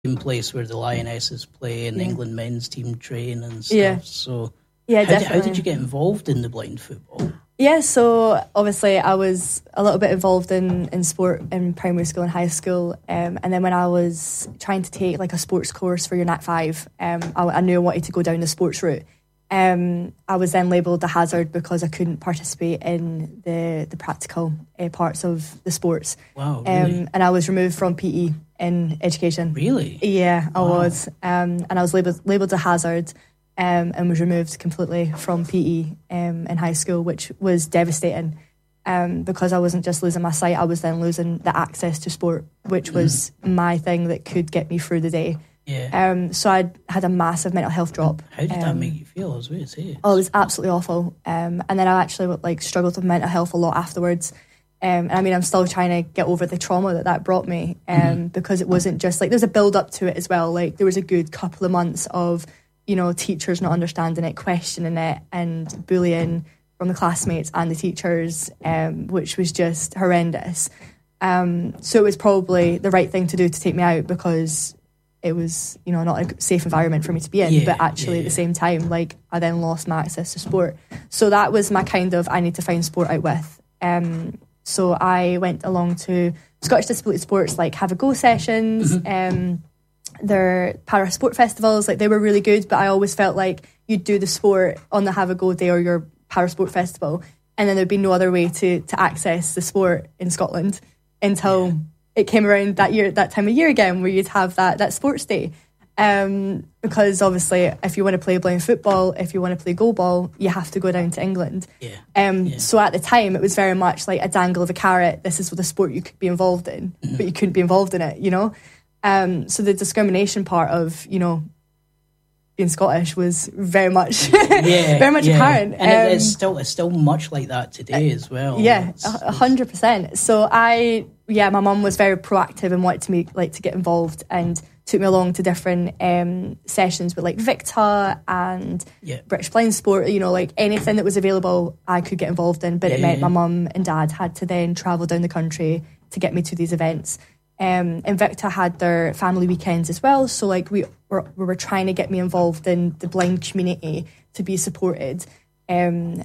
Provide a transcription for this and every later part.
same place where the Lionesses play and the England men's team train and stuff. Yeah. So definitely. How did you get involved in the blind football? Yeah, so obviously I was a little bit involved in sport in primary school and high school, and then when I was trying to take like a sports course for your Nat 5, I knew I wanted to go down the sports route. I was then labelled a hazard because I couldn't participate in the practical parts of the sports. Wow, really? And I was removed from PE in education. Really? Yeah, I was. And I was labelled a hazard. And was removed completely from PE in high school, which was devastating because I wasn't just losing my sight, I was then losing the access to sport, which was my thing that could get me through the day. Yeah. So I had a massive mental health drop. How did that make you feel? I was going to say. Oh, it was absolutely awful. And then I actually struggled with mental health a lot afterwards. I mean, I'm still trying to get over the trauma that brought me because it wasn't just there's a build up to it as well. Like there was a good couple of months of teachers not understanding it, questioning it, and bullying from the classmates and the teachers, which was just horrendous. So it was probably the right thing to do to take me out because it was, not a safe environment for me to be in. But actually at the same time, I then lost my access to sport. So that was my kind of, I need to find sport out with. So I went along to Scottish Disability Sports, Have a Go sessions, their para sport festivals, they were really good, but I always felt like you'd do the sport on the Have a Go day or your para sport festival, and then there'd be no other way to access the sport in Scotland until it came around that time of year again, where you'd have that sports day. Because obviously, if you want to play blind football, if you want to play goalball, you have to go down to England. So at the time, it was very much like a dangle of a carrot. This is the sport you could be involved in, but you couldn't be involved in it, So the discrimination part of, being Scottish was very much apparent. And it's still much like that today as well. Yeah, 100%. So my mum was very proactive and wanted me to get involved and took me along to different sessions with Victa and British Blind Sport, anything that was available I could get involved in, but it meant my mum and dad had to then travel down the country to get me to these events. Invicta had their family weekends as well, so we were trying to get me involved in the blind community to be supported. And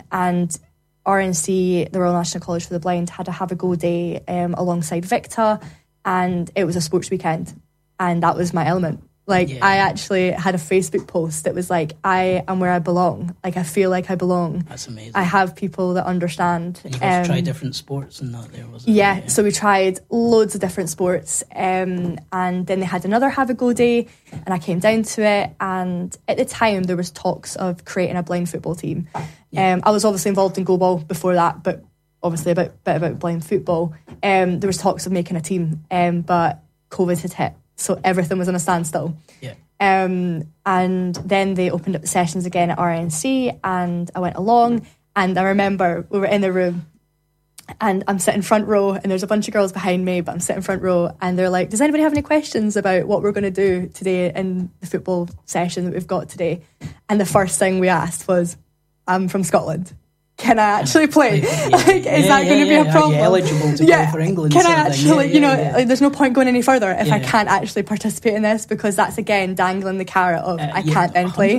RNC, the Royal National College for the Blind, had a Have a Go day alongside Victa, and it was a sports weekend, and that was my element. I actually had a Facebook post that was I am where I belong. I feel like I belong. That's amazing. I have people that understand. And you got to try different sports and that there, wasn't it? Yeah, so we tried loads of different sports. And then they had another Have a Go day, and I came down to it. And at the time, there was talks of creating a blind football team. I was obviously involved in goalball before that, but obviously a bit about blind football. There was talks of making a team, but COVID had hit. So everything was on a standstill. And then they opened up the sessions again at RNC, and I went along, and I remember we were in the room and I'm sitting front row and there's a bunch of girls behind me, but I'm sitting front row, and they're like, does anybody have any questions about what we're going to do today in the football session that we've got today? And the first thing we asked was, I'm from Scotland. Can I actually play? Is that going to be a problem? Are you eligible to play for England? Can I actually, there's no point going any further if I can't actually participate in this, because that's, again, dangling the carrot of I can't then play.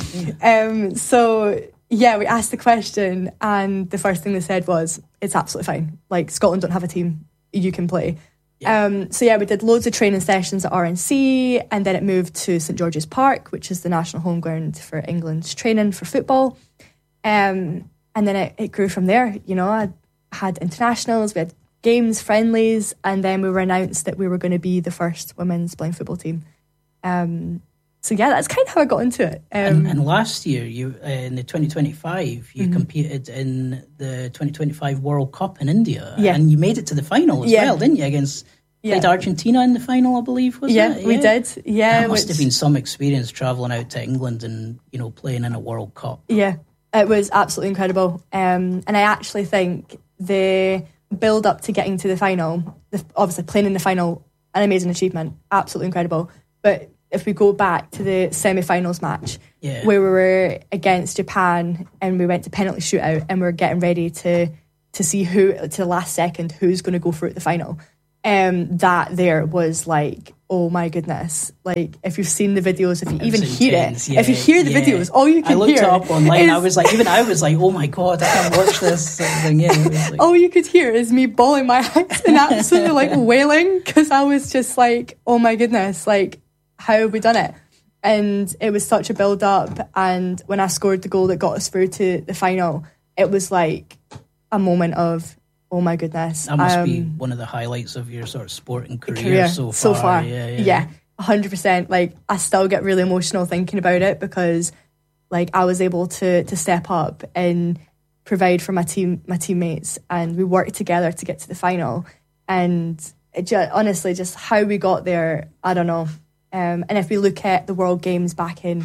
We asked the question, and the first thing they said was, it's absolutely fine. Scotland don't have a team. You can play. We did loads of training sessions at RNC, and then it moved to St George's Park, which is the national home ground for England's training for football. And then it grew from there. I had internationals, we had games, friendlies, and then we were announced that we were going to be the first women's blind football team. That's kind of how I got into it. And last year, you in the 2025, you competed in the 2025 World Cup in India, and you made it to the final as well, didn't you? Against played Argentina in the final, I believe, was it? Yeah, we did. Yeah, that must have been some experience travelling out to England and playing in a World Cup. Yeah. It was absolutely incredible. And I actually think the build up to getting to the final, obviously playing in the final, an amazing achievement, absolutely incredible. But if we go back to the semi-finals match, where we were against Japan and we went to penalty shootout and we were getting ready to see who, to the last second, who's going to go through at the final. that there was like, oh my goodness. Like, if you've seen the videos, if you even hear it, if you hear the videos, all you can hear. I looked it up online. I was like, oh my God, I can't watch this sort of thing. Like, all you could hear is me bawling my eyes and absolutely like wailing, because I was just like, oh my goodness, like, how have we done it? And it was such a build up. And when I scored the goal that got us through to the final, it was like a moment of, oh my goodness. That must be one of the highlights of your sort of sporting career so far. Yeah, 100%. Like, I still get really emotional thinking about it, because like I was able to step up and provide for my teammates, and we worked together to get to the final. And it honestly, just how we got there, I don't know. And if we look at the World Games back in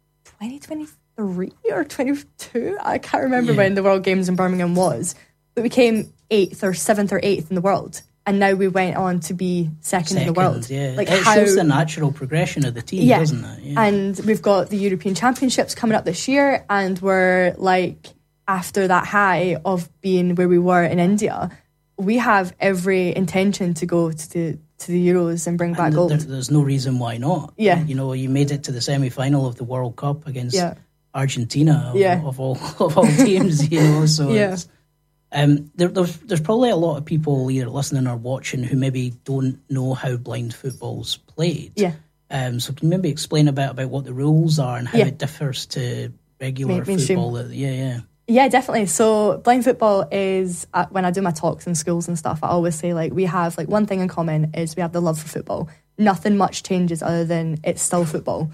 2023 or 22, I can't remember when the World Games in Birmingham was, but we came 8th or 7th or 8th in the world. And now we went on to be second in the world. Yeah. Like, it shows the natural progression of the team, doesn't it? Yeah. And we've got the European Championships coming up this year, and we're like, after that high of being where we were in India, we have every intention to go to the Euros and bring back gold. There's no reason why not. Yeah. You know, you made it to the semi-final of the World Cup against Argentina of all teams, you know, so it's, there's probably a lot of people either listening or watching who maybe don't know how blind football's played. Yeah. So can you maybe explain a bit about what the rules are and how it differs to regular football? Yeah, definitely. So blind football is, when I do my talks in schools and stuff, I always say, like, we have like one thing in common is we have the love for football. Nothing much changes other than it's still football.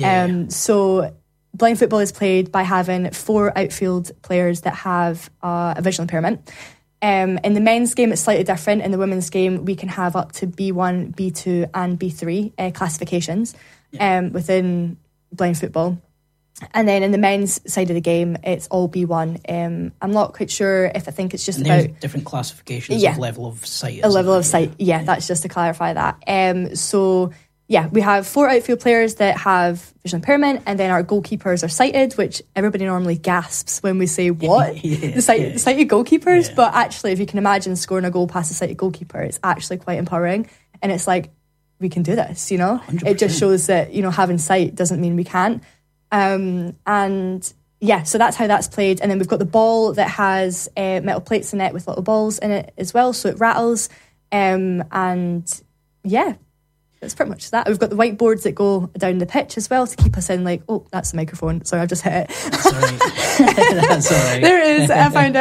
So blind football is played by having 4 outfield players that have a visual impairment. In the men's game, it's slightly different. In the women's game, we can have up to B1, B2 and B3 classifications within blind football. And then in the men's side of the game, it's all B1. I'm not quite sure if I think it's just about different classifications of level of sight. That's just to clarify that. So we have 4 outfield players that have visual impairment, and then our goalkeepers are sighted, which everybody normally gasps when we say what? The sighted goalkeepers. Yeah. But actually, if you can imagine scoring a goal past a sighted goalkeeper, it's actually quite empowering. And it's like, we can do this, you know? 100%. It just shows that, you know, having sight doesn't mean we can't. So that's how that's played. And then we've got the ball that has metal plates in it with little balls in it as well, so it rattles. That's pretty much that. We've got the whiteboards that go down the pitch as well to keep us in, like, oh, that's the microphone. Sorry, I've just hit it. Sorry. That's all right. There it is. I found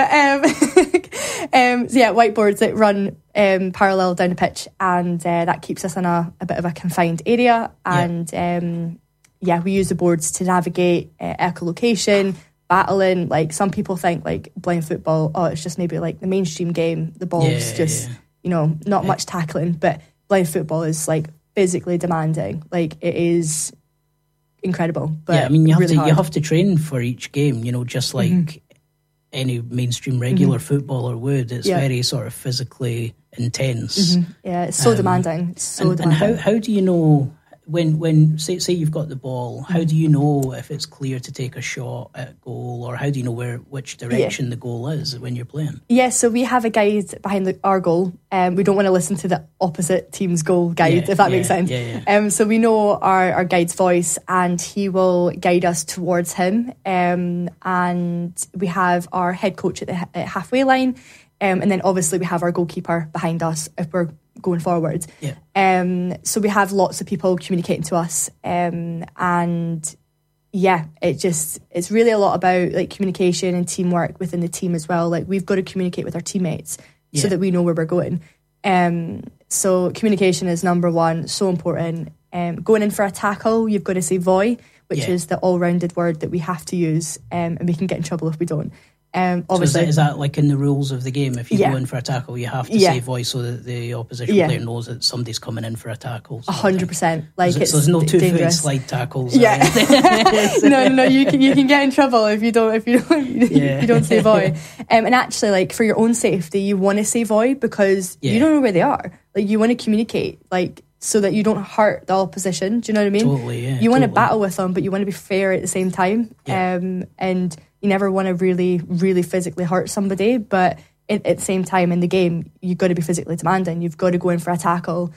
it. Whiteboards that run parallel down the pitch, and that keeps us in a bit of a confined area. And we use the boards to navigate echolocation, battling. Like, some people think, like, blind football, it's just maybe like the mainstream game. The ball's you know, not much tackling. But blind football is, like, physically demanding. Like, it is incredible. But I mean, you have to train for each game, you know, just like any mainstream regular footballer would. It's very sort of physically intense. Yeah, it's so demanding. It's so demanding. And how do you know when say you've got the ball, how do you know if it's clear to take a shot at goal, or how do you know which direction the goal is when you're playing? Yeah, so we have a guide behind our goal. We don't want to listen to the opposite team's goal guide, if that makes sense. So we know our guide's voice, and he will guide us towards him. And we have our head coach at the halfway line. And then obviously we have our goalkeeper behind us if we're going forward. So we have lots of people communicating to us. It's really a lot about, like, communication and teamwork within the team as well. Like, we've got to communicate with our teammates so that we know where we're going. So communication is number one, so important. Going in for a tackle, you've got to say voy, which is the all-rounded word that we have to use, and we can get in trouble if we don't. Obviously, so is that like in the rules of the game? If you go in for a tackle, you have to say voice so that the opposition player knows that somebody's coming in for a tackle. 100%. Like, so there's no 2-foot slide tackles. No, you can get in trouble if you don't say voy. And actually, like, for your own safety, you want to say voy because you don't know where they are. Like, you want to communicate, like, so that you don't hurt the opposition. Do you know what I mean? Totally. Yeah. You want to battle with them, but you want to be fair at the same time. And you never want to really, really physically hurt somebody, but at the same time in the game, you've got to be physically demanding. You've got to go in for a tackle.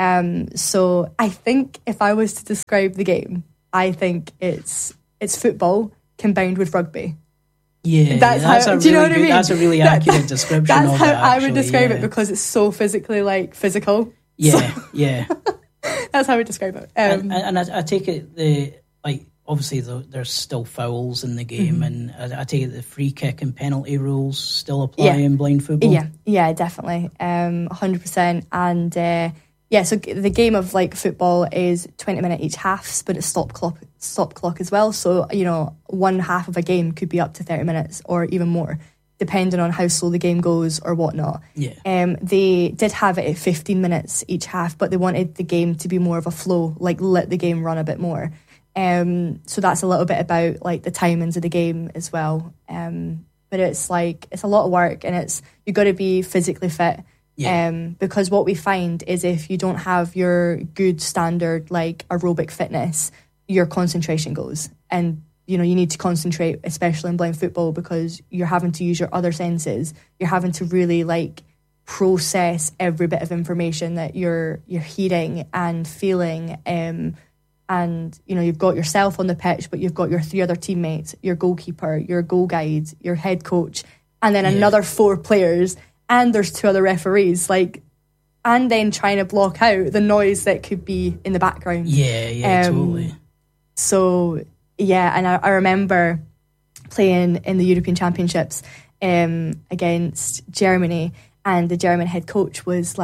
So I think if I was to describe the game, I think it's football combined with rugby. Yeah, that's a really accurate description. That's how I would describe it, because it's so physically physical. Yeah, so, yeah. That's how I would describe it. And I take it obviously there's still fouls in the game, and I take it the free kick and penalty rules still apply in blind football. Yeah, definitely, 100%. And so the game of football is 20-minute each halves, but it's stop clock as well. So one half of a game could be up to 30 minutes or even more, depending on how slow the game goes or whatnot. Yeah. They did have it at 15 minutes each half, but they wanted the game to be more of a flow, let the game run a bit more. So that's a little bit about the timings of the game as well. But it's a lot of work, and you've got to be physically fit. Yeah. Because what we find is if you don't have your good standard aerobic fitness, your concentration goes, and you need to concentrate, especially in blind football, because you're having to use your other senses. You're having to really process every bit of information that you're hearing and feeling. And you've got yourself on the pitch, but you've got your 3 other teammates, your goalkeeper, your goal guide, your head coach, and then another 4 players. And there's 2 other referees, and then trying to block out the noise that could be in the background. Yeah, totally. So, and I remember playing in the European Championships against Germany, and the German head coach was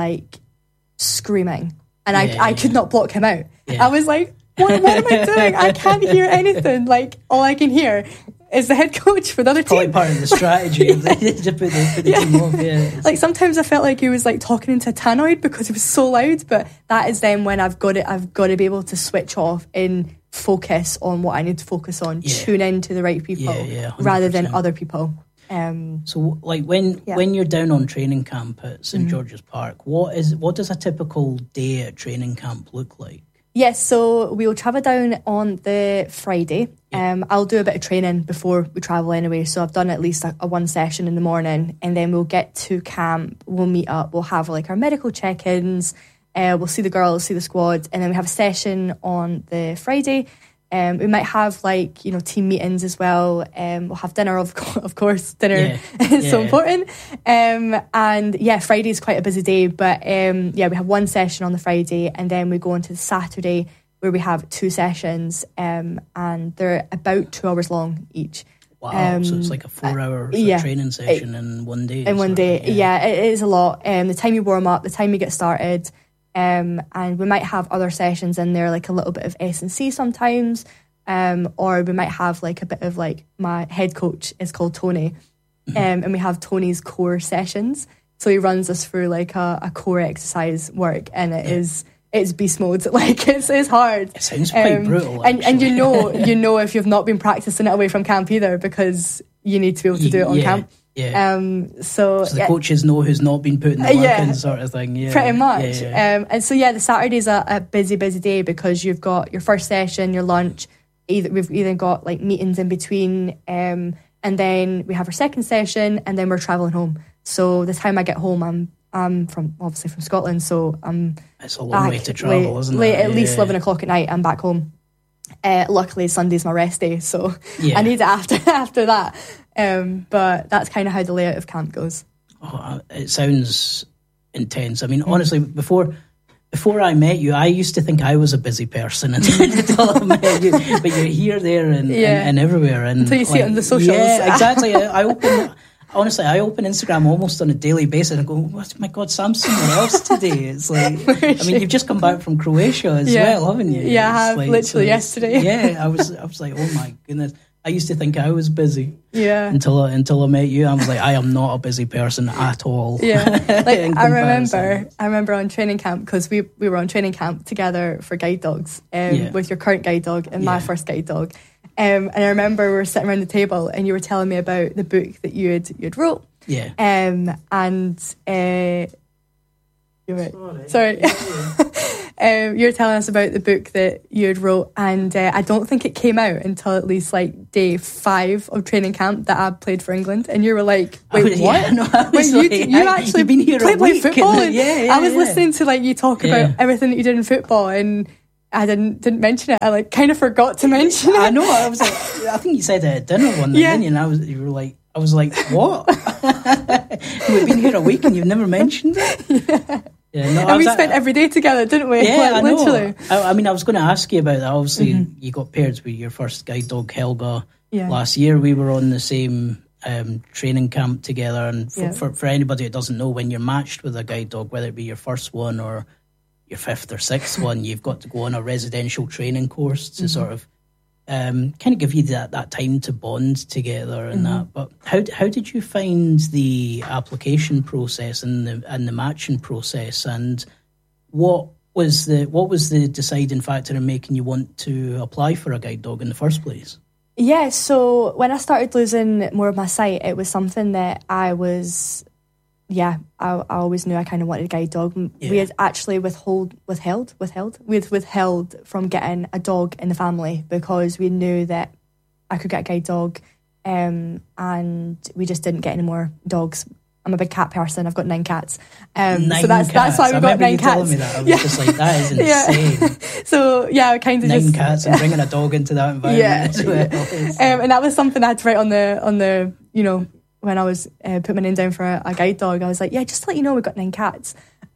screaming, and I could not block him out. Yeah. I was like, what am I doing? I can't hear anything. All I can hear is the head coach for the other team. Probably part of the strategy to put the team off. Yeah. Sometimes I felt like he was talking into a tannoy because it was so loud. But that is then when I've got to be able to switch off and focus on what I need to focus on. Tune in to the right people rather than other people. So when you're down on training camp at St George's Park, what does a typical day at training camp look like? Yes, so we'll travel down on the Friday. I'll do a bit of training before we travel anyway, so I've done at least a 1 session in the morning, and then we'll get to camp, we'll meet up, we'll have our medical check-ins, we'll see the girls, see the squad, and then we have a session on the Friday. We might have team meetings as well. We'll have dinner, of course. Dinner is so important. And Friday's quite a busy day, but we have 1 session on the Friday, and then we go into the Saturday where we have 2 sessions, and they're about 2 hours long each. Wow, so it's a 4-hour training session in one day. In one day, it is a lot. The time you warm up, the time you get started. And we might have other sessions in there, a little bit of S&C sometimes, or we might have a bit of my head coach is called Tony, and we have Tony's core sessions. So he runs us through a core exercise work, and it's beast mode. It's hard. It sounds quite brutal, and you know if you've not been practicing it away from camp either, because you need to be able to do it on camp. Yeah. So the coaches know who's not been putting the work in, sort of thing. Yeah, pretty much. And so the Saturday's a busy day because you've got your first session, your lunch. We've either got meetings in between, and then we have our second session, and then we're travelling home. So the time I get home, I'm from Scotland, so it's a long way to travel, isn't it? At least 11 o'clock at night, I'm back home. Luckily, Sunday's my rest day, so I need it after that. But that's kind of how the layout of camp goes. Oh, it sounds intense. I mean, honestly, before I met you, I used to think I was a busy person until I met you. But you're here, there, and everywhere. And until you see it on the socials. Yeah, exactly. I open Instagram almost on a daily basis and go, oh my God, Sam's somewhere else today. It's you've just come back from Croatia as well, haven't you? Yeah, I have, literally yesterday. Yeah, I was like, oh my goodness. I used to think I was busy. Yeah. Until I met you, I was like, I am not a busy person at all. Yeah. I remember on training camp, because we were on training camp together for guide dogs, with your current guide dog and my first guide dog. And I remember we were sitting around the table and you were telling me about the book that you'd wrote. Yeah. You're right. Sorry. you were telling us about the book that you had wrote, and I don't think it came out until at least like day 5 of training camp that I played for England, and you were like, wait, what? Yeah, no, you actually been here played football, and I was yeah. listening to like you talk about everything that you did in football, and I didn't mention it. I like kind of forgot to mention it. I know. I was like, I think you said it at dinner one night, didn't you? And you were like, I was like, what? We've been here a week and you've never mentioned it? Yeah, no, and we spent every day together, didn't we? Yeah, like, literally. I mean, I was going to ask you about that. Obviously, you got paired with your first guide dog, Helga, last year. We were on the same training camp together. And for anybody that doesn't know, when you're matched with a guide dog, whether it be your first one or your 5th or 6th one, you've got to go on a residential training course to sort of kind of give you that time to bond together and that. But how did you find the application process and the matching process, and what was the deciding factor in making you want to apply for a guide dog in the first place? Yeah, so when I started losing more of my sight, it was something that I always knew I kind of wanted a guide dog. We had actually withheld from getting a dog in the family because we knew that I could get a guide dog, and we just didn't get any more dogs. I'm a big cat person. I've got 9 cats. So that's why we got 9 cats. Telling me that. I was just like, that is insane. So I kind of 9 cats and bringing a dog into that environment. And that was something I had to write on the when I was put my name down for a guide dog. I was like, just to let you know, we've got 9 cats.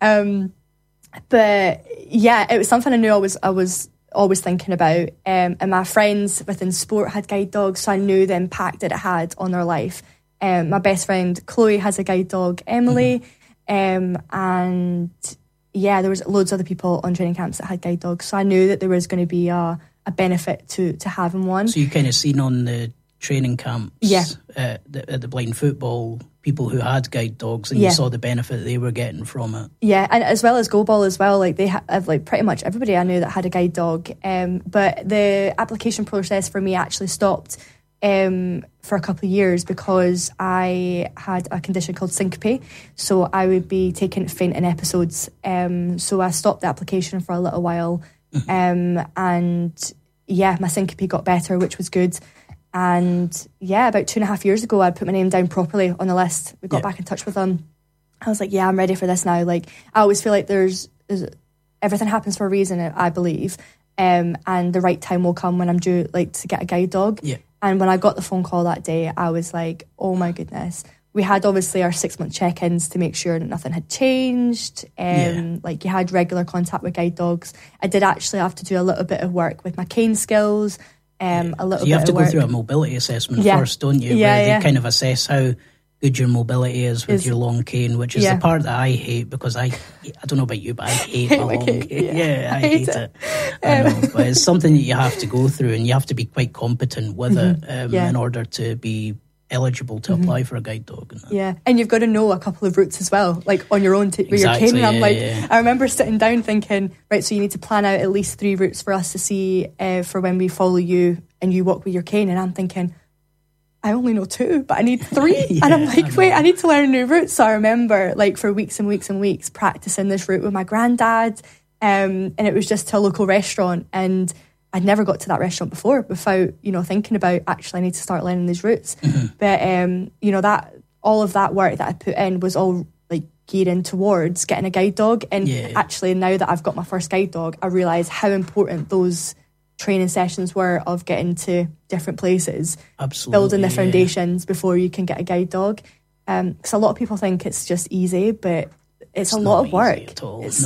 But it was something I knew I was always thinking about. And my friends within sport had guide dogs, so I knew the impact that it had on their life. My best friend Chloe has a guide dog, Emily, and there was loads of other people on training camps that had guide dogs. So I knew that there was going to be a benefit to having one. So you kind of seen on the training camps, at the blind football, people who had guide dogs, and you saw the benefit they were getting from it. Yeah, and as well as Go Ball as well, like they have like pretty much everybody I knew that had a guide dog. But the application process for me actually stopped for a couple of years because I had a condition called syncope, so I would be taking fainting episodes. So I stopped the application for a little while, and my syncope got better, which was good. And about 2.5 years ago, I put my name down properly on the list. We got back in touch with them. I was like, I'm ready for this now. Like, I always feel like there's everything happens for a reason, I believe. And the right time will come when I'm due, like, to get a guide dog. Yeah. And when I got the phone call that day, I was like, oh my goodness. We had obviously our 6-month check-ins to make sure that nothing had changed. Like, you had regular contact with guide dogs. I did actually have to do a little bit of work with my cane skills. A little so you have to go through a mobility assessment first, don't you? Where they kind of assess how good your mobility is with your long cane, which is the part that I hate, because I don't know about you, but I hate my long cane. I hate it. I know, but it's something that you have to go through, and you have to be quite competent with it in order to be eligible to apply for a guide dog. And you've got to know a couple of routes as well, like on your own with your cane. And I'm like, I remember sitting down thinking, right, so you need to plan out at least 3 routes for us to see for when we follow you and you walk with your cane. And I'm thinking, I only know 2, but I need 3. And I'm like, wait, I need to learn a new route. So I remember, like, for weeks and weeks and weeks practicing this route with my granddad, and it was just to a local restaurant, and I'd never got to that restaurant before without, thinking about, actually, I need to start learning these routes. But, that all of that work that I put in was all, like, gearing towards getting a guide dog. And actually, now that I've got my first guide dog, I realise how important those training sessions were of getting to different places. Absolutely. Building the foundations before you can get a guide dog. Because a lot of people think it's just easy, but it's a lot of work. At all. It is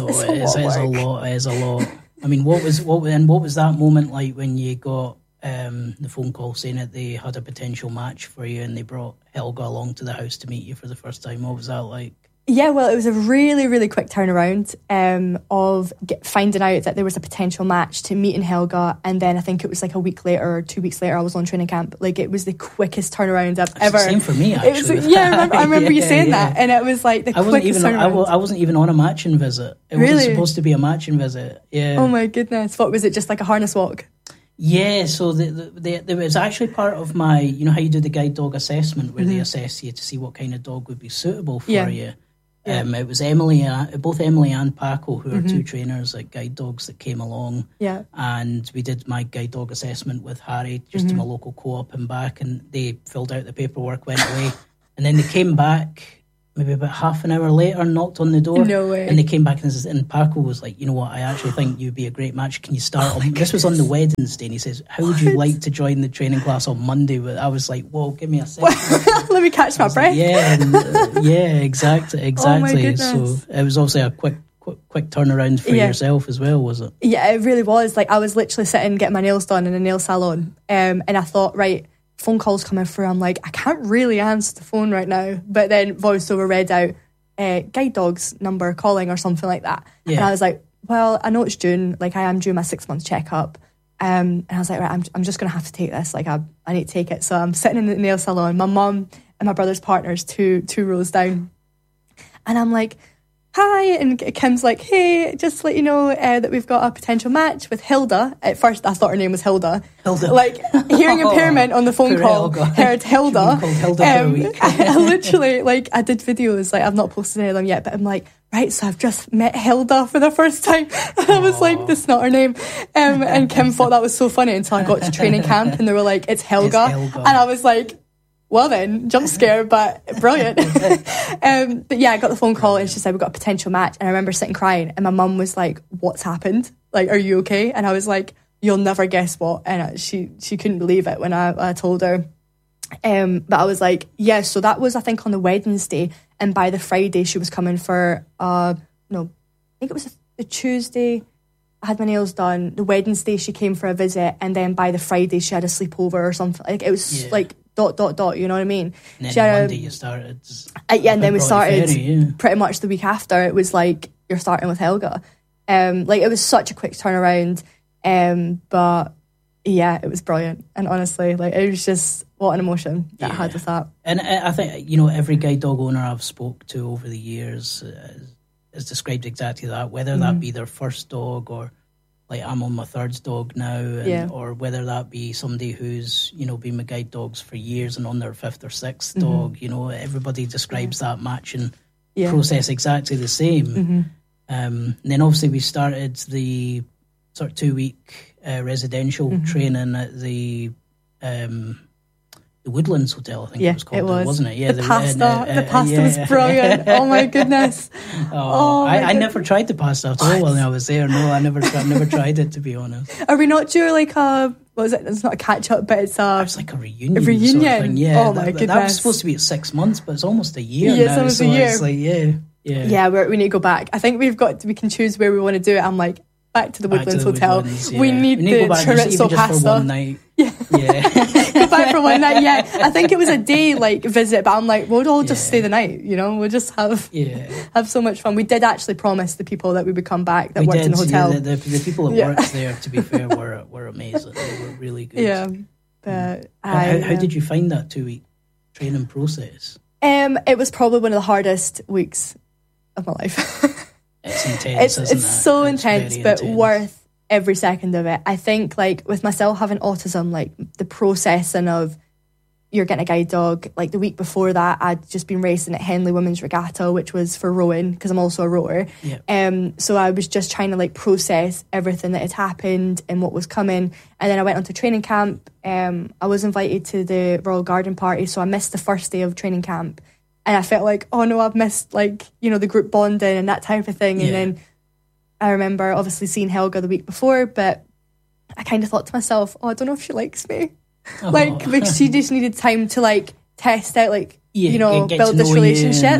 a lot. I mean, what was that moment like when you got the phone call saying that they had a potential match for you and they brought Helga along to the house to meet you for the first time? What was that like? Yeah, well, it was a really, really quick turnaround of finding out that there was a potential match to meeting Helga, and then I think it was like a week later or 2 weeks later I was on training camp. Like, it was the quickest turnaround I've ever. Same for me, actually. I remember you saying that, and it was like the quickest turnaround. I wasn't even on a matching visit. It wasn't supposed to be a matching visit. Yeah. Oh my goodness! What was it? Just like a harness walk? Yeah, so there was actually part of my, how you do the guide dog assessment, where they assess you to see what kind of dog would be suitable for you. It was both Emily and Paco, who are two trainers at Guide Dogs, that came along. Yeah. And we did my guide dog assessment with Harry, just to my local co-op and back, and they filled out the paperwork, went away. And then they came back maybe about half an hour later, knocked on the door. No way. And they came back and Paco was like, you know what, I actually think you'd be a great match. Can you start on... This was on the Wednesday, and he says, how would you like to join the training class on Monday? But I was like, whoa, give me a second. Let me catch my breath. Like, exactly. Oh my goodness. So it was obviously a quick turnaround for yourself as well, was it? Yeah, it really was. Like, I was literally sitting getting my nails done in a nail salon, and I thought, right, phone calls coming through. I'm like, I can't really answer the phone right now. But then voiceover read out Guide Dog's number calling or something like that. Yeah. And I was like, well, I know it's June. Like, I am due my 6-month checkup. And I was like, right, I'm just going to have to take this. Like, I need to take it. So I'm sitting in the nail salon. My mum and my brother's partner's two rows down. And I'm like, hi. And Kim's like, hey, just to let you know that we've got a potential match with Hilda. At first, I thought her name was Hilda. Like, hearing impairment on the phone call, heard Hilda. I literally, like, I did videos. Like, I've not posted any of them yet, but I'm like, right, so I've just met Hilda for the first time. And I was like, that's not her name. And Kim thought that was so funny until I got to training camp and they were like, it's Helga. And I was like, well then, jump scare, but brilliant. But yeah, I got the phone call and she said, we've got a potential match. And I remember sitting crying and my mum was like, what's happened? Like, are you okay? And I was like, you'll never guess what. And she couldn't believe it when I told her. But I was like, yeah, so that was, I think, on the Wednesday. And by the Friday, she was coming for, I think it was a Tuesday. I had my nails done. The Wednesday, she came for a visit. And then by the Friday, she had a sleepover or something. Like, it was like... ... you know what I mean? And then Monday you started. And then we started pretty much the week after. It was like, you're starting with Helga. Like, it was such a quick turnaround. But yeah, it was brilliant. And honestly, like, it was just, what an emotion that I had with that. And I think, you know, every guide dog owner I've spoke to over the years has described exactly that, whether that be their first dog or, like, I'm on my third dog now, or whether that be somebody who's, you know, been with guide dogs for years and on their fifth or sixth dog, you know, everybody describes that matching process exactly the same. And then obviously we started the sort of 2-week residential training at the Woodlands Hotel, I think it was called, wasn't it? Yeah, the pasta was brilliant. Oh my goodness! I never tried the pasta at all when I was there. No, I never tried it, to be honest. Are we not due like a? What was it? It's not a catch up, but it's like a reunion. A reunion. Sort of thing. Yeah. Oh my goodness! That was supposed to be at 6 months, but it's almost a year now. Yeah, it's almost a year. It's like, yeah. We need to go back. I think we can choose where we want to do it. I'm like, back to the Woodlands Hotel. We need the chorizo pasta. For one night. Yeah. Go back for one night. Yeah, I think it was a day like visit, but I'm like, we'll all just stay the night. You know, we'll just have so much fun. We did actually promise the people that we would come back that worked in the hotel. Yeah, the people that worked there, to be fair, were amazing. They were really good. Yeah, but how did you find that 2-week training process? It was probably one of the hardest weeks of my life. It's intense, isn't it? It's so intense, but worth every second of it. I think, like, with myself having autism, like, the processing of you're getting a guide dog, like, the week before that, I'd just been racing at Henley Women's Regatta, which was for rowing, because I'm also a rower. So I was just trying to, like, process everything that had happened and what was coming. And then I went on to training camp. I was invited to the Royal Garden Party, so I missed the first day of training camp. And I felt like, oh no, I've missed, like, you know, the group bonding and that type of thing. And then I remember obviously seeing Helga the week before, but I kind of thought to myself, I don't know if she likes me. Like, because she just needed time to, like, test out, like, you know, build this relationship.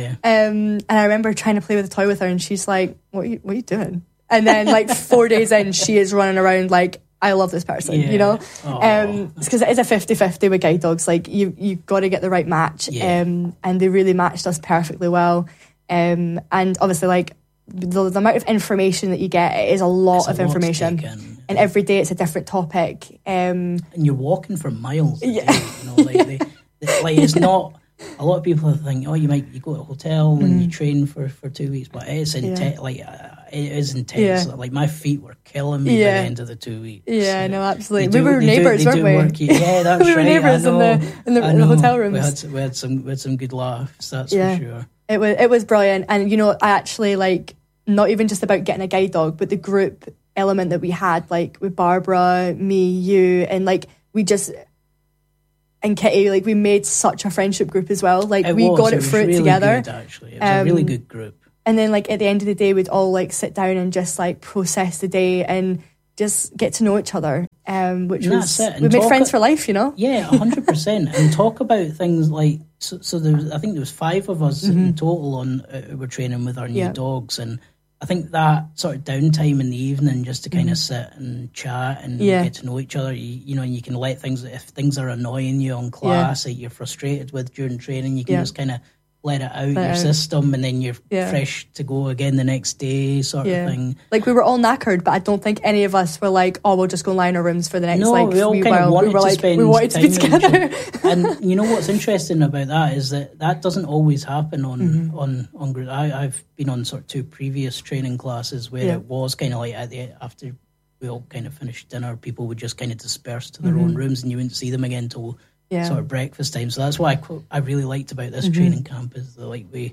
And I remember trying to play with a toy with her and she's like, what are you doing? And then, like, 4 days in, she is running around like, I love this person, you know? It's because it is a 50-50 with guide dogs. Like, you've got to get the right match. And they really matched us perfectly well. And obviously, like, the amount of information that you get, it is a lot of information. And every day it's a different topic. And you're walking for miles a day, you know? Like, like, it's not... A lot of people think, you go to a hotel and you train for 2 weeks, but it's intense. Like, it is intense. Like, my feet were killing me by the end of the 2 weeks. Yeah, no, absolutely. We were neighbours, weren't we? Yeah, that's we were right. neighbours in the hotel rooms. We had some good laughs, that's for sure. It was brilliant. And, I actually, like, not even just about getting a guide dog, but the group element that we had, like, with Barbara, me, you, and, like, we just... And Kitty, like, we made such a friendship group as well. Like, we got it through it together. Good, actually. It was a really good group. And then, like, at the end of the day, we'd all, like, sit down and just, like, process the day and just get to know each other. Which was... We made friends for life, Yeah, 100%. And talk about things like... So there I think there was 5 of us in total on our training with our new dogs. And I think that sort of downtime in the evening just to kind of sit and chat and get to know each other, and you can let things, if things are annoying you on class that you're frustrated with during training, you can just kind of let it out your system, and then you're fresh to go again the next day, sort of thing. Like, we were all knackered, but I don't think any of us were like, oh, we'll just go lie in our rooms for the next, we all kind of wanted to spend we wanted to be together. And you know what's interesting about that is that doesn't always happen on group. I've been on sort of 2 previous training classes where it was kind of like after we all kind of finished dinner, people would just kind of disperse to their own rooms, and you wouldn't see them again till sort of breakfast time. So that's what I really liked about this training camp, is that, like, we,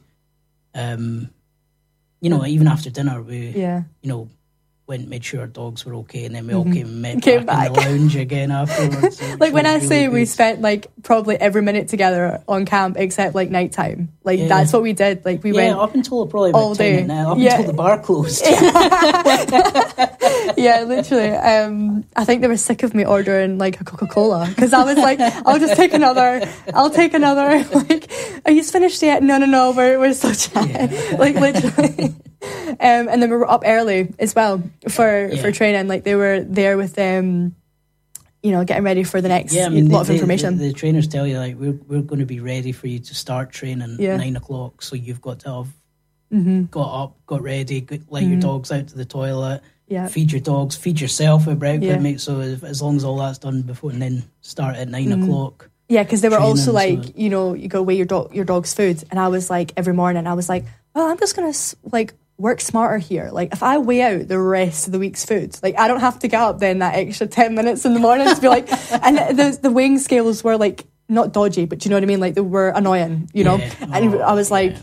even after dinner, we, went and made sure our dogs were okay, and then we all came and met back in the lounge again afterwards. Like, when I say we spent, like, probably every minute together on camp except, like, night time. Like, that's what we did. Like, we went up until probably about all 10 day. Up until the bar closed. Yeah, literally. I think they were sick of me ordering, like, a Coca-Cola, because I was like, I'll take another. Like, are you finished yet? No, we're still chatting. Like, literally. And then we were up early as well for training. Like, they were there with them, getting ready for the next lot of information. The trainers tell you, like, we're going to be ready for you to start training 9 o'clock, so you've got to have got up, got ready, let your dogs out to the toilet, feed your dogs, feed yourself at breakfast, mate. So as long as all that's done before, and then start at 9 o'clock. Yeah, because they were also like, you go weigh your dog's food, and I was like, every morning I was like, well, I'm just gonna like work smarter here. Like, if I weigh out the rest of the week's food, like, I don't have to get up then that extra 10 minutes in the morning to be like, and the weighing scales were like not dodgy, but do you know what I mean? Like, they were annoying, and I was like,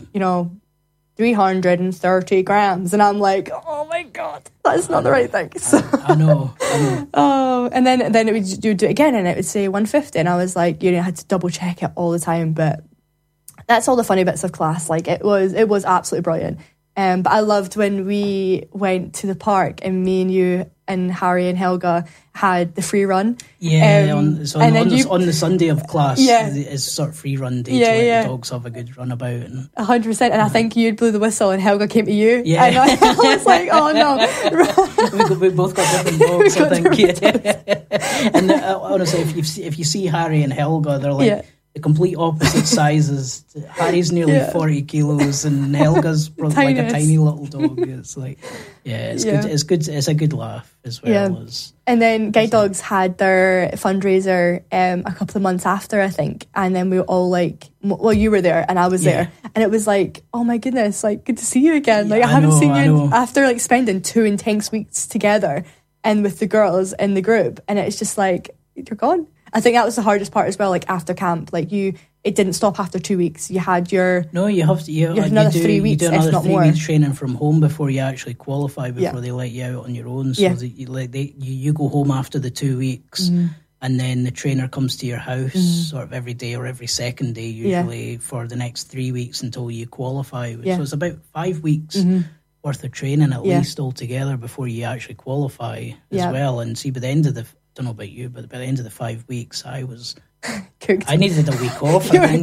330 grams, and I'm like, oh my god, that's not the right thing. So I know. Oh, and then it would do it again, and it would say 150, and I was like, I had to double check it all the time. But that's all the funny bits of class. Like, it was absolutely brilliant. But I loved when we went to the park and me and you and Harry and Helga had the free run. On the Sunday of class, it's sort of free run day to let the dogs have a good run about. 100%. And I think you blew the whistle and Helga came to you. Yeah. And I was like, oh no. we both got different dogs, I think. And honestly, if you see Harry and Helga, they're like... the complete opposite sizes. Harry's nearly 40 kilos and Helga's like a tiny little dog. It's like, it's good. It's good. It's a good laugh as well. And then Guide Dogs had their fundraiser a couple of months after, I think. And then we were all like, well, you were there and I was there. And it was like, oh my goodness, like, good to see you again. Like, I haven't seen you after like spending 2 intense weeks together and with the girls in the group. And it's just like, you're gone. I think that was the hardest part as well, like after camp. Like, it didn't stop after 2 weeks. You had your... No, you have to... You have another 3 weeks, you do another if not 3 more. weeks training from home before you actually qualify, before they let you out on your own. So that you go home after the 2 weeks, and then the trainer comes to your house sort of every day or every second day, usually, for the next 3 weeks until you qualify. So it's about 5 weeks worth of training at least altogether before you actually qualify as well. And see, by the end of the... I don't know about you, but by the end of the 5 weeks, I was cooked. I needed a week off. I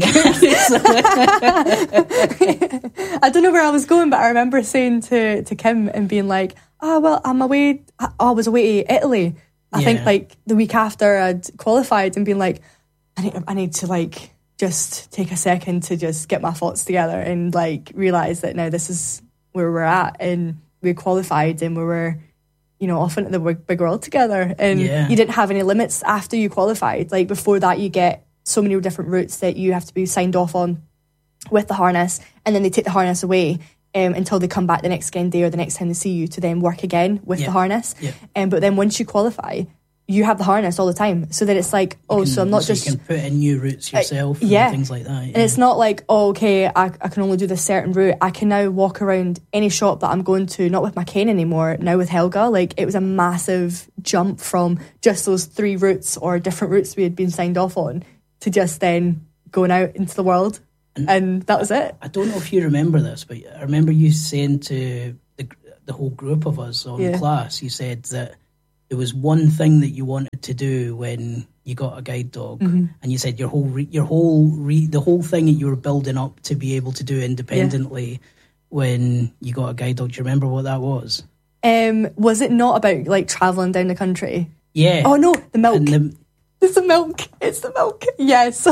don't know where I was going, but I remember saying to Kim and being like, I'm away. I was away to Italy. I think like the week after I'd qualified, and being like, I need to like just take a second to just get my thoughts together and like realise that now this is where we're at, and we qualified and we were... off into the big world together. And you didn't have any limits after you qualified. Like, before that, you get so many different routes that you have to be signed off on with the harness. And then they take the harness away until they come back the next day or the next time they see you to then work again with the harness. But then once you qualify, you have the harness all the time. So that it's like, so I'm not just... You can put in new routes yourself and things like that. Yeah. And it's not like, okay, I can only do this certain route. I can now walk around any shop that I'm going to, not with my cane anymore, now with Helga. Like, it was a massive jump from just those 3 routes or different routes we had been signed off on to just then going out into the world. And that was it. I don't know if you remember this, but I remember you saying to the whole group of us on class, you said that there was one thing that you wanted to do when you got a guide dog, and you said the whole thing that you were building up to be able to do independently when you got a guide dog. Do you remember what that was? Was it not about like traveling down the country? Yeah. Oh no, the milk. It's the milk. It's the milk. Yes.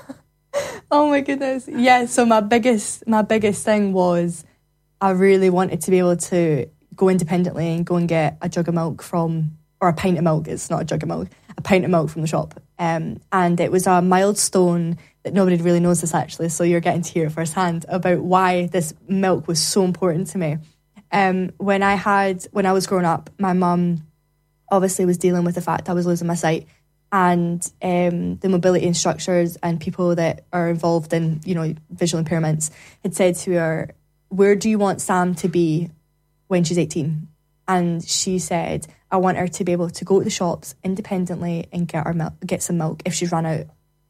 Oh my goodness. Yeah. So my biggest thing was I really wanted to be able to go independently and go and get a jug of milk or a pint of milk. It's not a jug of milk, a pint of milk from the shop. And it was a milestone that nobody really knows this actually. So you're getting to hear it firsthand about why this milk was so important to me. When I was growing up, my mum obviously was dealing with the fact I was losing my sight, and the mobility instructors and people that are involved in, visual impairments had said to her, "Where do you want Sam to be when she's 18?" And she said, "I want her to be able to go to the shops independently and get some milk if she's run out."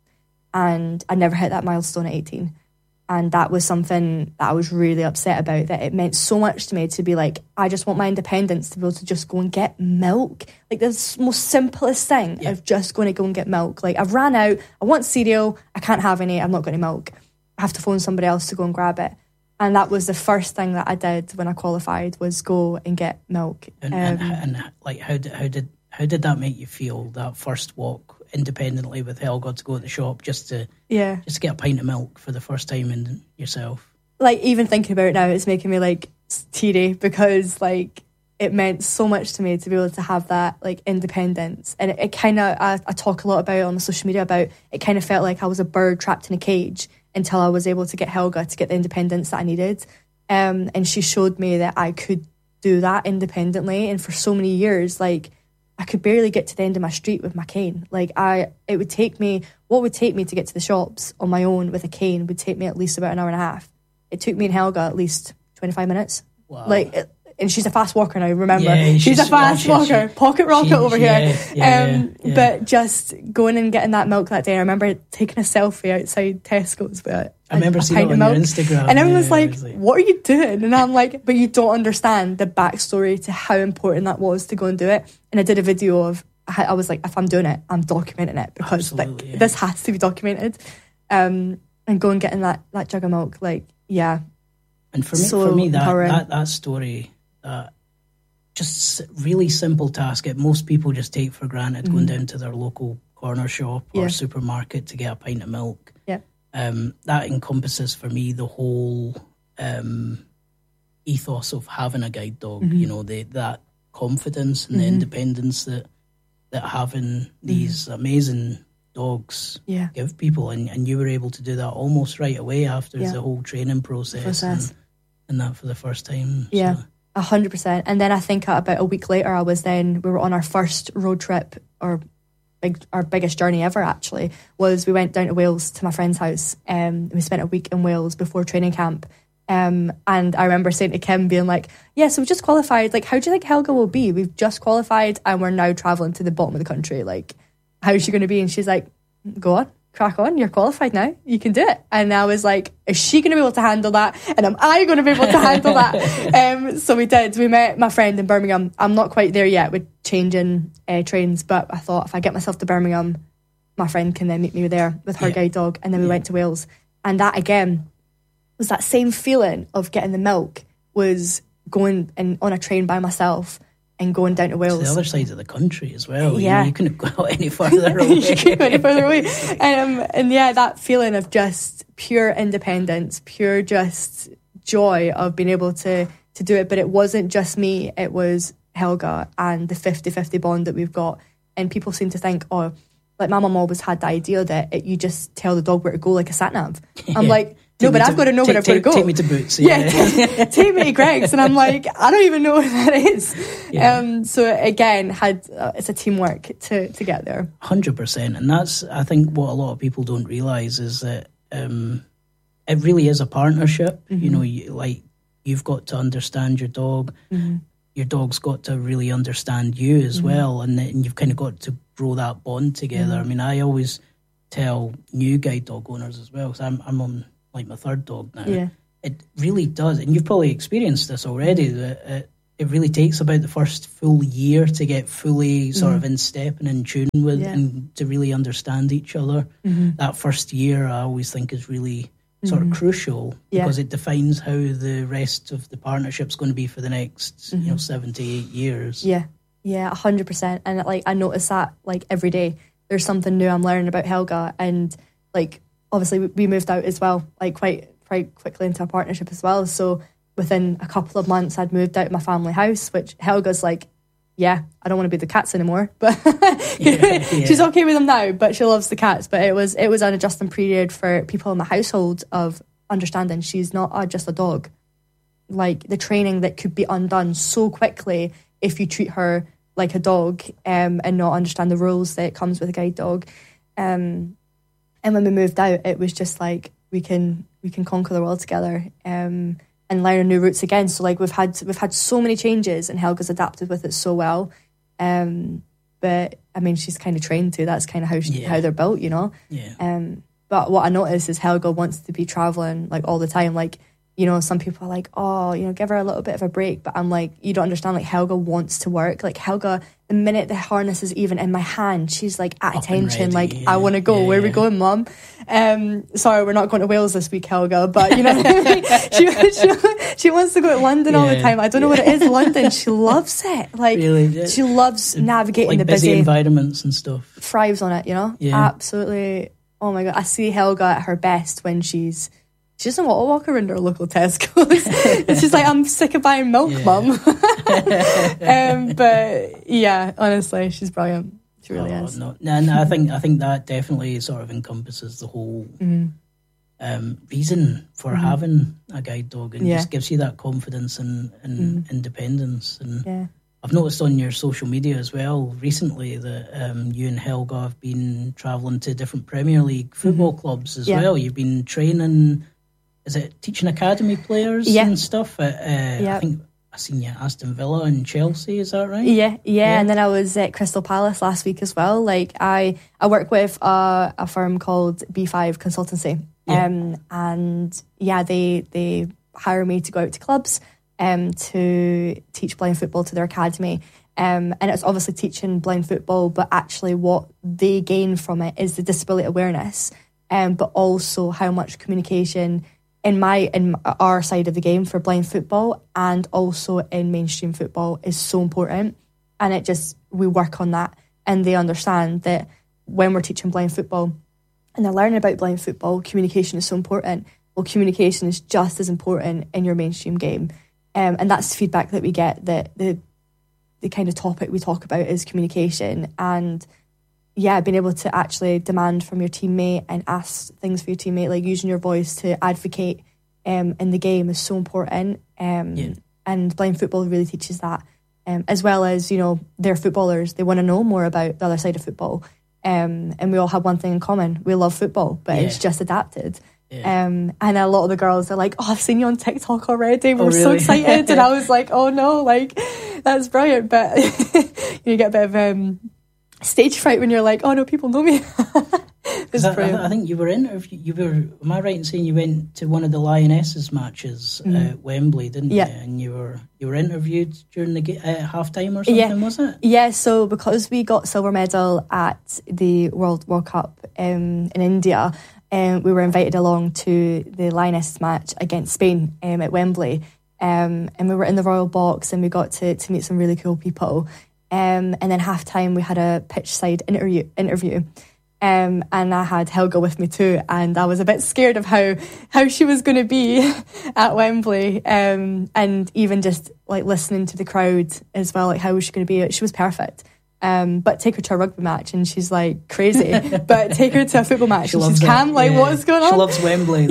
And I never hit that milestone at 18. And that was something that I was really upset about, that it meant so much to me to be like, I just want my independence to be able to just go and get milk. Like, the most simplest thing of just going to go and get milk. Like, I've ran out, I want cereal, I can't have any, I've not got any milk. I have to phone somebody else to go and grab it. And that was the first thing that I did when I qualified, was go and get milk. And like, how did that make you feel, that first walk independently with Helga to go to the shop just to get a pint of milk for the first time in yourself? Like, even thinking about it now, it's making me like teary, because like it meant so much to me to be able to have that like independence. And it kind of, I talk a lot about it on the social media about, it kind of felt like I was a bird trapped in a cage until I was able to get Helga to get the independence that I needed. And she showed me that I could do that independently. And for so many years, like, I could barely get to the end of my street with my cane. Like, what would take me to get to the shops on my own with a cane would take me at least about an hour and a half. It took me and Helga at least 25 minutes. Wow. Like, and she's a fast walker now, remember? Yeah, she's a fast walker. Pocket rocket over here. But just going and getting that milk that day, I remember taking a selfie outside Tesco's with I remember seeing it on your Instagram. And everyone was like, what are you doing? And I'm like, but you don't understand the backstory to how important that was to go and do it. And I did a video of, I was like, if I'm doing it, I'm documenting it, because this has to be documented. And go and getting that jug of milk, like, yeah. And for me, that story, just really simple task that most people just take for granted, going down to their local corner shop or supermarket to get a pint of milk. Yeah. That encompasses for me the whole ethos of having a guide dog. That confidence and the independence that having these amazing dogs give people, and you were able to do that almost right away after the whole training process. And that for the first time. Yeah, 100%. And then I think about a week later, we were on our first road trip, our biggest journey ever actually, was we went down to Wales to my friend's house. We spent a week in Wales before training camp. And I remember saying to Kim, being like, yeah, so we just qualified. Like, how do you think Helga will be? We've just qualified and we're now travelling to the bottom of the country. Like, how is she going to be? And she's like, go on. Crack on, you're qualified now, you can do it. And I was like, is she going to be able to handle that? And am I going to be able to handle that? So we did. We met my friend in Birmingham. I'm not quite there yet with changing trains, but I thought if I get myself to Birmingham, my friend can then meet me there with her guide dog. And then we went to Wales. And that again was that same feeling of getting the milk, was going on a train by myself and going down to Wales. To the other side of the country as well. Yeah. You couldn't go any further away. You couldn't go any further away. And yeah, that feeling of just pure independence, pure just joy of being able to do it. But it wasn't just me, it was Helga and the 50-50 bond that we've got. And people seem to think, like my mum always had the idea that you just tell the dog where to go like a sat-nav. I'm like, but I've got to know where I've got to go. Take me to Boots. Take me to Greggs. And I'm like, I don't even know where that is. Yeah. So again, it's a teamwork to get there. 100%. And that's, I think, what a lot of people don't realise is that it really is a partnership. You know, you've got to understand your dog. Your dog's got to really understand you as well. And then you've kind of got to grow that bond together. I mean, I always tell new guide dog owners as well, because I'm on like my third dog now. Yeah. It really does, and you've probably experienced this already, that it really takes about the first full year to get fully sort of in step and in tune with and to really understand each other. That first year I always think is really sort of crucial, because it defines how the rest of the partnership's going to be for the next 7 to 8 years. Yeah 100%. And like I notice that like every day there's something new I'm learning about Helga. And like obviously we moved out as well, like quite quickly into a partnership as well. So within a couple of months I'd moved out of my family house, which Helga's like, I don't want to be the cats anymore, but she's okay with them now, but she loves the cats. But it was an adjusting period for people in the household of understanding she's not just a dog. Like the training that could be undone so quickly if you treat her like a dog and not understand the rules that comes with a guide dog. And when we moved out, it was just like we can conquer the world together and learn new routes again. So like we've had so many changes, and Helga's adapted with it so well. But I mean, she's kind of trained to. That's kind of how they're built, you know. But what I notice is Helga wants to be traveling like all the time. Like, you know, some people are like, oh, you know, give her a little bit of a break. But I'm like, you don't understand. Like Helga wants to work. Like Helga, the minute the harness is even in my hand, she's like at attention. Like, I want to go. Where are we going, Mum? Sorry, we're not going to Wales this week, Helga. But you know what I mean? She wants to go to London all the time. I don't know what it is, London. She loves it. Like, really? She loves navigating like the busy environments and stuff. Thrives on it, you know? Yeah. Absolutely. Oh my God. I see Helga at her best when she doesn't want to walk around her local Tesco's. It's just like, I'm sick of buying milk, Mum. But yeah, honestly, she's brilliant. She really is. No, I think that definitely sort of encompasses the whole reason for having a guide dog, and just gives you that confidence and independence. And I've noticed on your social media as well recently that you and Helga have been travelling to different Premier League football clubs as well. You've been training. Is it teaching academy players and stuff? I think I seen you at Aston Villa and Chelsea. Is that right? Yeah. And then I was at Crystal Palace last week as well. Like I work with a firm called B5 Consultancy, and they hire me to go out to clubs to teach blind football to their academy. And it's obviously teaching blind football, but actually what they gain from it is the disability awareness, but also how much communication in our side of the game for blind football and also in mainstream football is so important. And we work on that, and they understand that when we're teaching blind football and they're learning about blind football, communication is so important. Well, communication is just as important in your mainstream game. And that's the feedback that we get, that the kind of topic we talk about is communication. And being able to actually demand from your teammate and ask things for your teammate, like using your voice to advocate in the game is so important. And blind football really teaches that. As well as, you know, they're footballers. They want to know more about the other side of football. And we all have one thing in common. We love football, but it's just adapted. And a lot of the girls are like, oh, I've seen you on TikTok already. We're so excited. And I was like, oh no, like, that's brilliant. But you get a bit of stage fright when you're like, oh no, people know me. I think you were am I right in saying you went to one of the Lionesses matches at Wembley, didn't you? And you were interviewed during the half-time or something, was it? Yeah, so because we got silver medal at the World Cup in India, we were invited along to the Lionesses match against Spain at Wembley. And we were in the Royal Box, and we got to meet some really cool people. And then half-time, we had a pitch-side interview. And I had Helga with me too, and I was a bit scared of how she was going to be at Wembley, and even just like listening to the crowd as well, like how was she going to be? She was perfect. But take her to a rugby match and she's like crazy. But take her to a football match and she's calm, like, what's going on? She loves Wembley.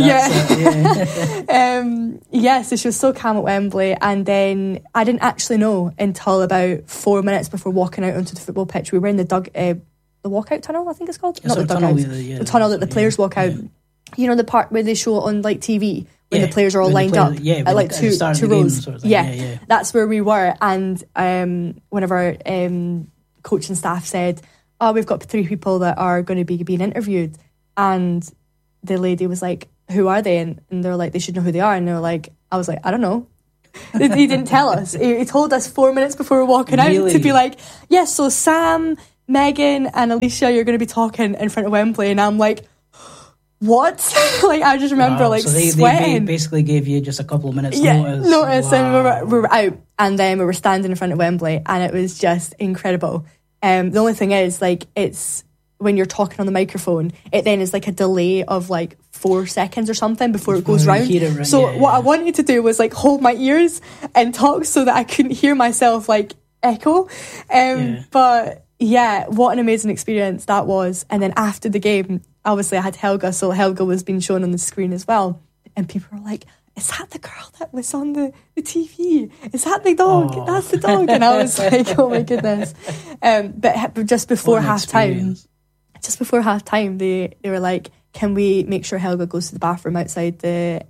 So she was so calm at Wembley. And then I didn't actually know until about 4 minutes before walking out onto the football pitch. We were in the walkout tunnel, I think it's called. Not the dugout. The tunnel that the players walk out. You know, the part where they show it on like TV when the players are all lined up at like two rows. Sort of that's where we were. And one of our coaching staff said, we've got 3 people that are going to be being interviewed. And the lady was like, who are they? And they're like, they should know who they are. And they were like, I was like, I don't know. He didn't tell us. He told us 4 minutes before we were walking out to be like, yes, so Sam, Megan and Alicia, you're going to be talking in front of Wembley. And I'm like, what? Like, I just remember so sweating. They basically gave you just a couple of minutes notice. And we were out, and then we were standing in front of Wembley, and it was just incredible. The only thing is, like, it's when you're talking on the microphone, it then is like a delay of like 4 seconds or something before it goes round. What I wanted to do was like hold my ears and talk so that I couldn't hear myself like echo. But yeah, what an amazing experience that was. And then after the game, obviously I had Helga, so Helga was being shown on the screen as well. And people were like, is that the girl that was on the TV? Is that the dog? Oh. That's the dog. And I was like, oh my goodness. But just before half time, they were like, can we make sure Helga goes to the bathroom outside the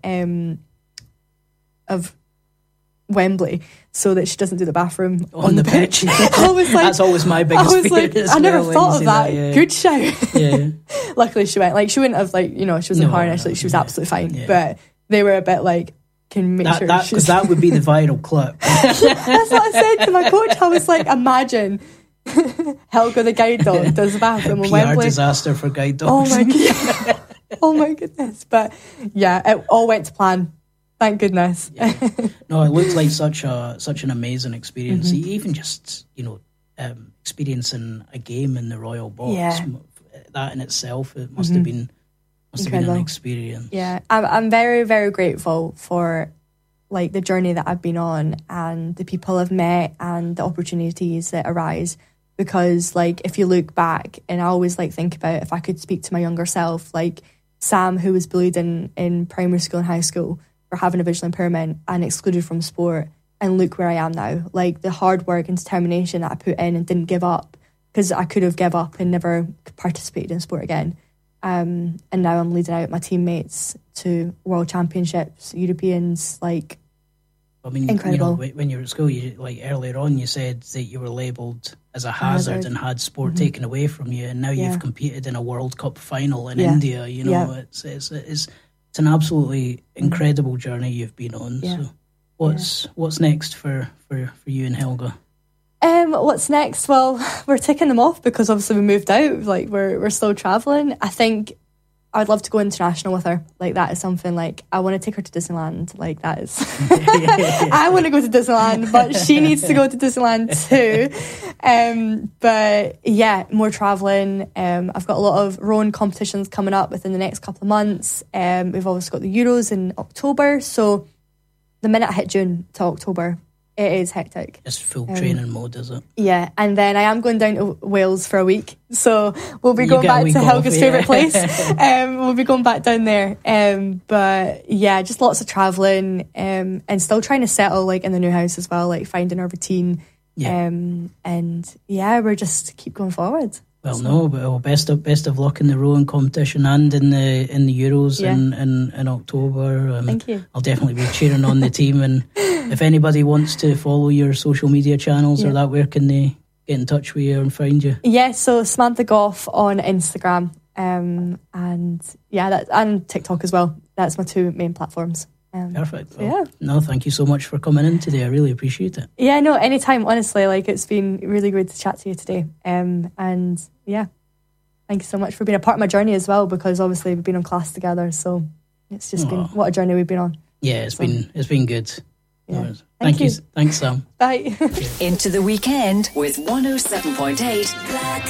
of Wembley so that she doesn't do the bathroom on the pitch? I was like, that's always my biggest fear. I never thought of that. Good shout. Luckily she went. Like, she wouldn't have, like, you know, she was in harness, like, she was absolutely fine. But they were a bit like, can make sure because that would be the viral clip. That's what I said to my coach. I was like, imagine Helga the guide dog does the bathroom on Wembley. Disaster for guide dogs. Oh my goodness. But yeah, it all went to plan. Thank goodness. No, it looked like such an amazing experience. Even just, you know, experiencing a game in the Royal Box, that in itself, it must have been an experience. Yeah, I'm very, very grateful for like the journey that I've been on and the people I've met and the opportunities that arise. Because like, if you look back, and I always like think about if I could speak to my younger self, like Sam, who was bullied in primary school and high school for having a visual impairment and excluded from sport, and look where I am now. Like, the hard work and determination that I put in and didn't give up, because I could have give up and never participated in sport again. And now I'm leading out my teammates to world championships, Europeans, like, I mean, incredible. You know, when you were at school, you, like earlier on, you said that you were labelled as a hazard and had sport taken away from you, and now you've competed in a World Cup final in India. You know, it's an absolutely incredible journey you've been on. So, what's next for you and Helga? What's next? Well, we're ticking them off because obviously we moved out. Like, we're still travelling. I think I'd love to go international with her. Like, that is something, like, I want to take her to Disneyland. Like, that is... I want to go to Disneyland, but she needs to go to Disneyland too. But yeah, more travelling. I've got a lot of rowing competitions coming up within the next couple of months. We've obviously got the Euros in October. So the minute I hit June to October, it is hectic. It's full training mode, is it? Yeah, and then I am going down to Wales for a week, so we'll be going back to Helga's favourite place. We'll be going back down there. But yeah, just lots of travelling, and still trying to settle like in the new house as well, like finding our routine. And yeah, we're just keep going forward. Well, best of luck in the rowing competition and in the Euros in October. Thank you. I'll definitely be cheering on the team, and if anybody wants to follow your social media channels or that, where can they get in touch with you and find you? Yeah, so Samantha Goff on Instagram, and TikTok as well. That's my 2 main platforms. Perfect. No, thank you so much for coming in today. I really appreciate it. Yeah, no, anytime, honestly. Like, it's been really good to chat to you today. And yeah, thank you so much for being a part of my journey as well, because obviously we've been on class together, so it's just been, what a journey we've been on. Yeah, it's been good. Yeah. Thank you. Thanks, Sam. Bye. Into the weekend with 107.8 Black